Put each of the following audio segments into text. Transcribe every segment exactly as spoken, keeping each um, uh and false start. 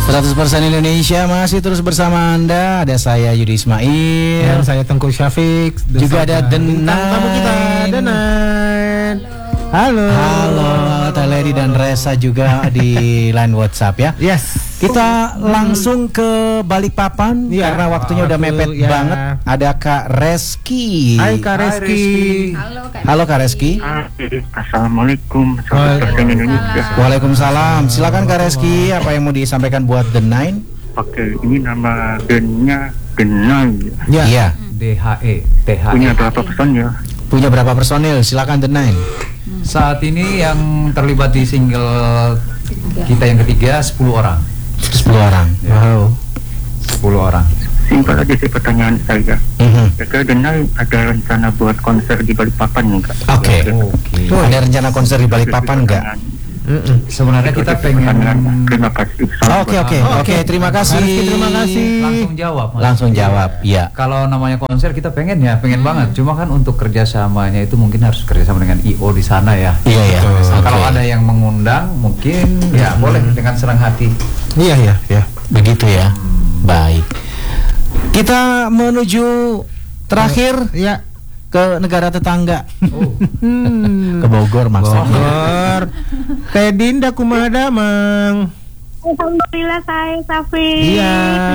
seratus persen Indonesia masih terus bersama Anda. Ada saya Yudi Ismail dan saya Tengku Syafiq. Juga ada The tamu kita, The Nine. Halo. Halo, Teledi dan Resa juga di line WhatsApp ya. Yes. Kita langsung ke Balikpapan ya, karena waktunya udah mepet ya. banget. Ada Kak Reski. Hai Kak Reski. Halo Kak, Halo Kak Reski. Assalamualaikum. Indonesia. Waalaikumsalam. Silakan Kak Reski, apa yang mau disampaikan buat The Nine? Oke, ini nama bandnya The Nine. Ya. Iya. D H E. D H E. Punya berapa person ya? Punya berapa personil? Silakan The Nine. Saat ini yang terlibat di single kita yang ketiga sepuluh orang. sepuluh orang. Ya. Wow. sepuluh orang. Singkat aja sih pertanyaan saya. Mm-hmm. Kira-kira The Nine ada rencana buat konser di Balikpapan enggak? Oke. Okay. Okay. Oh, ada rencana konser di Balikpapan enggak? Mm-mm. Sebenarnya kita pengen. Terima kasih. Oke oke oke. Terima kasih. Terima kasih. Langsung jawab. Mas. Langsung jawab. Iya. Kalau namanya konser kita pengen ya, pengen hmm. banget. Cuma kan untuk kerjasamanya itu mungkin harus kerjasama dengan I O di sana ya. Iya ya. Okay. Kalau ada yang mengundang, mungkin hmm. ya boleh dengan senang hati. Iya ya ya. Begitu ya. Hmm. Baik. Kita menuju terakhir ya ke negara tetangga. Oh. Hmm. Ke Bogor maksudnya. Bogor. Kayak Dinda Kumada Mang. Alhamdulillah saya Safi. Iya.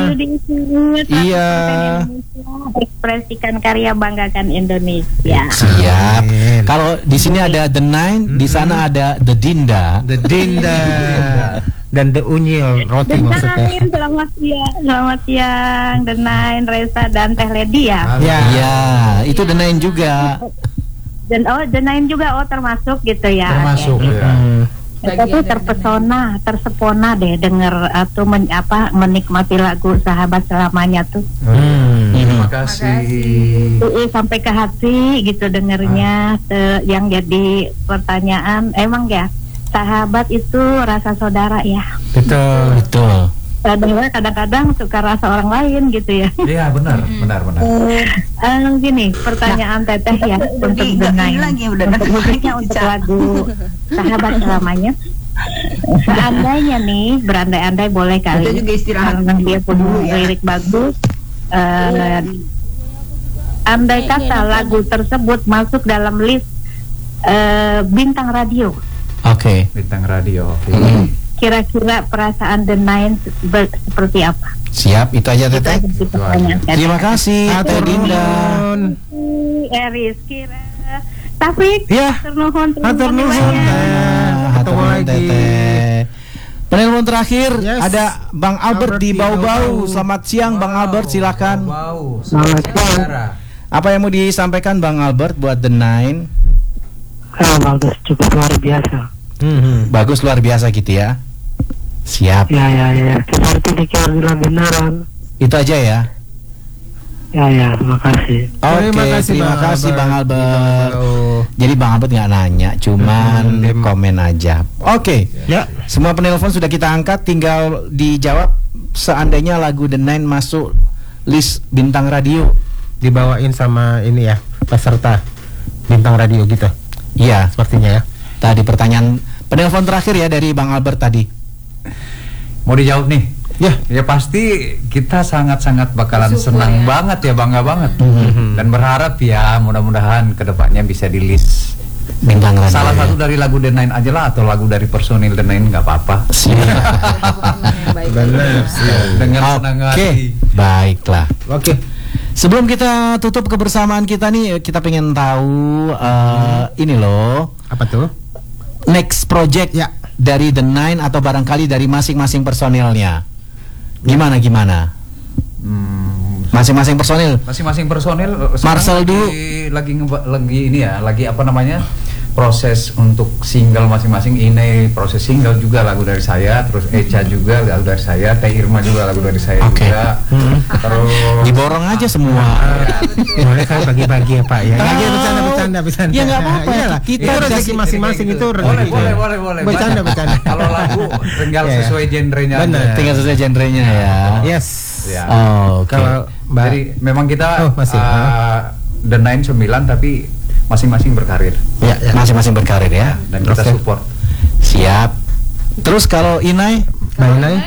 Iya. Ekspresikan karya, banggakan Indonesia. Siap. Kalau di sini ada The Nine, di sana ada The Dinda. The Dinda. Dan The Unyil roti maksudnya. Selamat siang, selamat siang The Nine, Resa dan Teh Ledi ya. Iya, ya, itu The Nine juga. Dan oh The Nine juga oh termasuk gitu ya. Termasuk okay. ya. Hmm. Saya tuh terpesona, tersepona deh denger atau men, apa menikmati lagu Sahabat Selamanya tuh. Hmm. Terima kasih. Uh, sampai ke hati gitu dengernya. Ah. Te, yang jadi pertanyaan emang ya sahabat itu rasa saudara ya. Betul. Betul. Kadang-kadang suka rasa orang lain gitu ya. Iya benar, benar, benar. Uh, uh, gini pertanyaan nah, Teteh ya untuk The Nine. Lagi udah untuk musiknya untuk lagu Sahabat Selamanya. Seandainya nih berandai-andai boleh kali. Kita juga istirahat. Karena dia punya lirik bagus. Uh, andai kata lagu tersebut masuk dalam list uh, bintang radio. Oke. Okay. Bintang radio. Okay. Mm. Kira-kira perasaan The Nine seperti apa? Siap, itu aja Teteh. Terima kasih Teh Dinda. Eris kira Taufik. Ya. Ternuhun. Ternuhun. Ketemu lagi. Penelpon terakhir yes. Ada Bang Albert, Albert di Bau-Bau. Selamat siang wow. Bang Albert, silakan. Wow. Selamat siang. Apa yang mau disampaikan Bang Albert buat The Nine? Ah, bagus, cukup luar biasa. Hmm, bagus luar biasa gitu ya. Siap. Ya ya ya. Seperti dikira beneran. Itu aja ya. Ya ya, terima kasih. Oke, okay, terima kasih, terima Bang, kasih Albert. Bang Albert. Jadi Bang Albert nggak nanya, cuman hmm, komen aja. Oke. Okay. Ya. Semua penelpon sudah kita angkat, tinggal dijawab. Seandainya lagu The Nine masuk list bintang radio, dibawain sama ini ya peserta bintang radio gitu. Iya, sepertinya ya. Tadi pertanyaan penelpon terakhir ya dari Bang Albert tadi. Mau dijawab nih? Ya, ya pasti kita sangat-sangat bakalan Syukur senang ya. banget ya, bangga banget. Mm-hmm. Dan berharap ya mudah-mudahan kedepannya bisa di list bintang radio. Salah satu dari lagu The Nine aja lah atau lagu dari personil The Nine nggak apa-apa. Benar. Dengan senang hati. Baiklah. Oke. Okay. Sebelum kita tutup kebersamaan kita nih, kita pengen tahu uh, hmm. ini loh. Apa tuh? Next project ya dari The Nine atau barangkali dari masing-masing personilnya. Gimana gimana? Hmm, masing-masing personil. Masing-masing personil. Marcel dulu. Lagi lagi lagi ini ya, lagi apa namanya? Proses untuk single masing-masing. Ini proses single juga lagu dari saya, terus Echa juga lagu dari saya, Teh Irma juga lagu dari saya okay. juga. Hmm. Terus diborong aja semua. Boleh kan bagi-bagi ya Pak ya. Lagi bercanda-bercanda bercanda. Ya enggak apa-apa. Ya, kita rezeki masing-masing itu rezeki. Boleh, boleh, boleh, boleh. Bercanda bercanda. Kalau lagu tinggal sesuai genrenya. Benar, tinggal sesuai genrenya ya. Yes. Ya. Oh, okay. Kalau jadi memang kita oh, masih, uh, The Nine sembilan tapi masing-masing berkarir. Ya, ya. Masing-masing berkarir ya. Dan kita okay. support. Siap. Terus kalau Inai, Mbak Inai,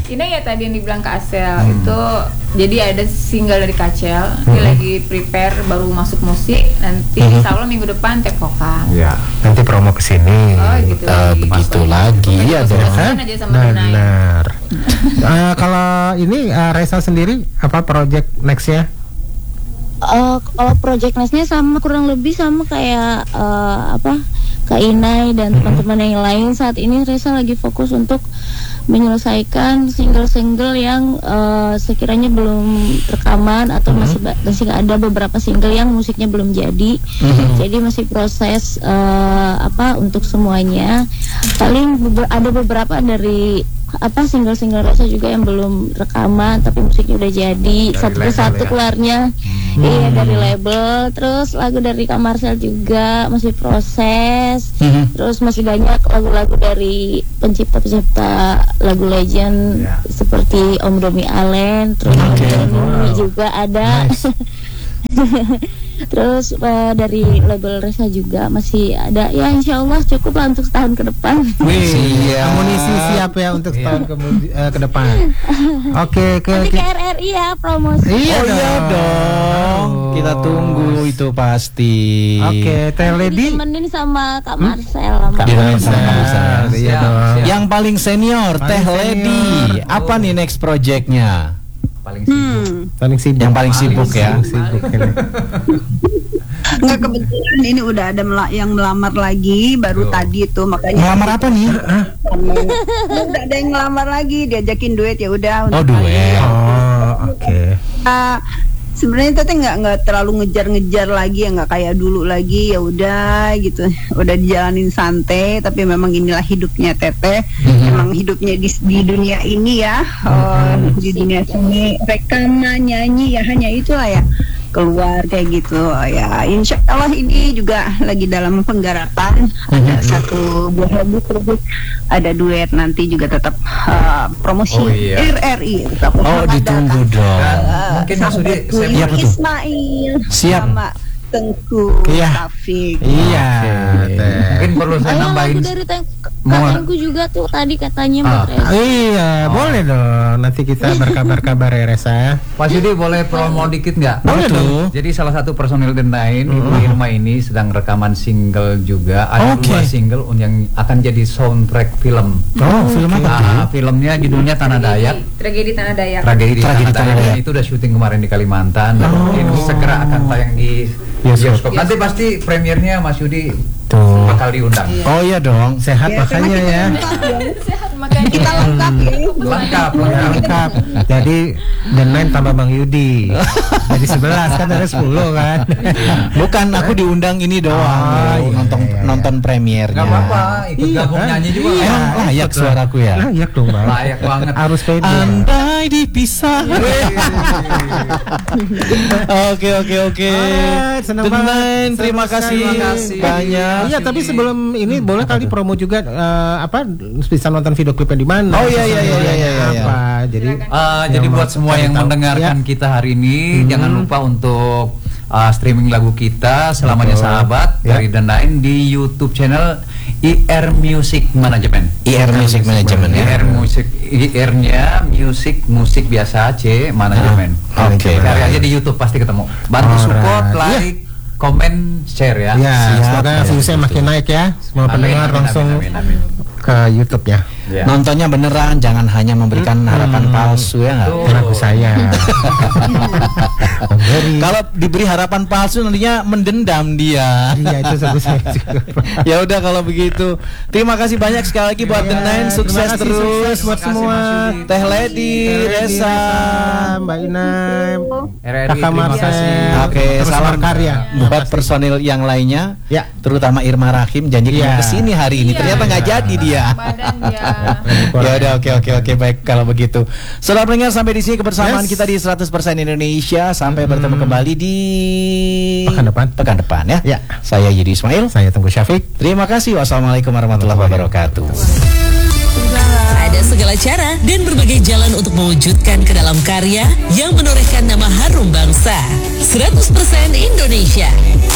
Ini ya tadi yang dibilang Kak Asel hmm. itu, jadi ada single dari Kacel, hmm. ini lagi prepare baru masuk musik, nanti hmm. insya Allah minggu depan take vokal. Ya, nanti promo ke sini. Oh gitu. Uh, begitu lagi ya dong. Benar. uh, kalau ini uh, Resa sendiri apa project nextnya? Uh, kalau project nextnya sama kurang lebih sama kayak uh, apa Kak Inai dan hmm. teman-teman yang lain. Saat ini Resa lagi fokus untuk menyelesaikan single-single yang uh, sekiranya belum rekaman atau hmm. masih masih ada beberapa single yang musiknya belum jadi. Hmm. Jadi masih proses uh, apa untuk semuanya. Paling beber- ada beberapa dari apa single-single Resa juga yang belum rekaman tapi musiknya udah jadi, dari satu persatu ya? Keluarnya hmm. iya dari label. Terus lagu dari Kak Marcel juga masih proses. hmm. Terus masih banyak lagu-lagu dari pencipta-pencipta lagu legend ya. Seperti Om Domi Allen, terus okay. wow. juga ada nice. Terus uh, dari label Resa juga masih ada, ya insya Allah cukup lah untuk setahun ke depan. Wih, iya. Amunisi siap ya untuk setahun ke, uh, ke depan. Oke, okay, ke nanti ke R R I ya promosi. Iya, oh, iya dong. Oh. Kita tunggu itu pasti. Oke, okay, Teh Lady ditemenin sama Kak Marcel. Hmm? Kak Marcel. Iya dong. Yang paling senior, paling Teh Lady. Oh. Apa nih next projectnya? Paling sibuk. Hmm. Paling sibuk. Yang paling sibuk paling ya. Sibuk. Nggak, kebetulan ini udah ada mel- yang melamar lagi baru oh. tadi tuh, makanya. Melamar apa nih? Udah ada yang melamar lagi, diajakin duet ya udah. Oh duet. Oh oke. Okay. Uh, Sebenarnya Teteh nggak nggak terlalu ngejar-ngejar lagi ya, nggak kayak dulu lagi, ya udah gitu, udah dijalanin santai. Tapi memang inilah hidupnya Teteh, mm-hmm. memang hidupnya di, di dunia ini ya, oh, di dunia seni, rekaman, nyanyi ya hanya itulah ya, keluar kayak gitu ya. Insya Allah ini juga lagi dalam penggarapan, mm-hmm. ada satu buah lagu tersebut, ada duet nanti juga tetap uh, promosi oh, iya. R R I tetap. Oh ditunggu dong. Uh, mungkin maksudnya Iya Ismail siap sama Tengku iya. Taufik. Iya. Okay. Mungkin perlu saya Ayo, nambahin. lagu dari Tengku juga tuh tadi katanya ah. Mbak Resa. Iya, oh. boleh dong. Nanti kita berkabar-kabar ya Resa. Pak Yudi boleh promo dikit nggak? Boleh tuh. Jadi salah satu personil The Nine, Ibu mm-hmm. Irma ini sedang rekaman single juga. Ada okay. dua single yang akan jadi soundtrack film. Oh, film apa? Nah, filmnya judulnya Tanah Dayak. Tragedi Tanah Dayak. Tragedi, Tragedi Tanah Dayak. Itu udah syuting kemarin di Kalimantan. Dan oh. mungkin segera akan tayang di bioskop. Nanti pasti premiernya Mas Yudi tuh bakal diundang. Oh iya dong, sehat ya, makanya ya. Sehat makanya kita lengkap ya. Lengkap, lengkap. lengkap. Jadi dan lain tambah Bang Yudi. Jadi sebelas kan ada sepuluh kan. Bukan, aku diundang ini doang. Oh, iya, nonton iya, iya. nonton premiernya. Gak apa-apa, ikut iya, gabung kan? Nyanyi juga. Iya, ya. Layak suaraku ya. Layak dong Bang. Layak banget. Harus pede. Andai dipisah. Oke oke oke. Senang banget. Terima kasih banyak. Iya, tapi sebelum ini boleh kali promo juga uh, apa bisa nonton video klipnya di mana? Oh iya iya iya iya iya. Apa? Jadi uh, jadi buat semua yang tahu. mendengarkan ya. kita hari ini hmm. jangan lupa untuk uh, streaming lagu kita Selamanya Betul. Sahabat ya. dari The Nine di YouTube channel I R Music Management. I R Music Management. I R Music I R-nya Music musik biasa C Management. Ah, Oke. Okay. Cari aja di YouTube pasti ketemu. Bantu oh, support, right. like, yeah. komen, share ya. Ya, semoga viewsnya makin naik ya. Semua pendengar langsung amin, amin, amin. ke YouTube ya. Yeah. Nontonnya beneran, jangan hanya memberikan hmm. harapan palsu ya nggak? Lagu saya. Kalau diberi harapan palsu nantinya mendendam dia. Iya itu lagu saya juga. Ya udah kalau begitu, terima kasih banyak sekali lagi buat yeah. The Nine, sukses terus sukses buat semua. Teh Lady, Resa, Mbak Inam, Kakak Marcel. Oke, salam karya buat personil yang lainnya, ya. terutama Irma Rahim janji yeah. kesini hari ini. Yeah. Ternyata nggak jadi dia. Ya udah oke oke oke baik kalau begitu. Saudara pendengar, sampai di sini kebersamaan yes. kita di seratus persen Indonesia. Sampai hmm. bertemu kembali di pekan depan. Pekan depan ya. Ya. Saya Yudi Ismail. Saya Tengku Syafiq. Terima kasih. Wassalamualaikum warahmatullahi wabarakatuh. Ada segala cara dan berbagai jalan untuk mewujudkan ke dalam karya yang menorehkan nama harum bangsa. seratus persen Indonesia.